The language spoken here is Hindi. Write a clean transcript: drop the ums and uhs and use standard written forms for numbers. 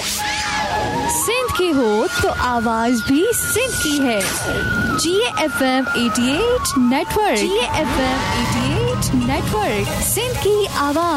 सिंध की हो तो आवाज भी सिंध की है। GFM 88 network. GFM 88 network, Sindh की आवाज।